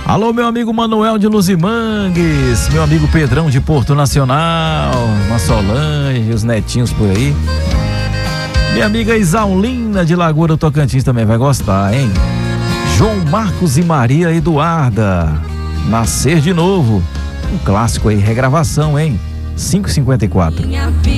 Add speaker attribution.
Speaker 1: Alô, meu amigo Manuel de Luzimangues, meu amigo Pedrão de Porto Nacional, uma Solange, os netinhos por aí. Minha amiga Isaulina de Lagoa do Tocantins também vai gostar, hein? João Marcos e Maria Eduarda, Nascer de Novo, um clássico aí, regravação, hein? 5h54.